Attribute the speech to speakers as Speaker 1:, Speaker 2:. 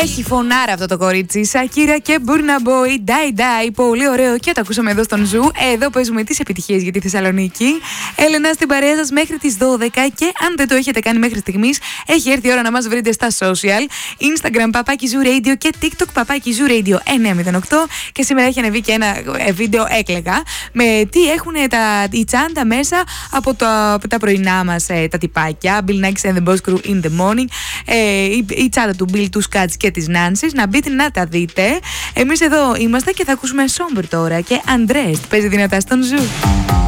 Speaker 1: Έχει φωνάρα αυτό το κορίτσι. Σακύρα και Burna Boy, Die Die. Πολύ ωραίο και το ακούσαμε εδώ στον Ζου. Εδώ παίζουμε τις επιτυχίες για τη Θεσσαλονίκη. Έλενα στην παρέα σας μέχρι τις 12. Και αν δεν το έχετε κάνει μέχρι στιγμής, έχει έρθει η ώρα να μας βρείτε στα social. Instagram Παπάκι Ζου Radio και TikTok Παπάκι Ζου Radio 908. Και σήμερα έχει ανεβεί και ένα βίντεο, έκλαιγα, με τι έχουν η τσάντα μέσα από τα πρωινά μας τα τυπάκια. Bill Nackis and the Boss Crew in the morning. Η τσάντα του Bill, του Scats και της Nancy. Να μπείτε να τα δείτε. Εμείς εδώ είμαστε και θα ακούσουμε Somber τώρα. Και Andres παίζει δυνατά στον Ζου.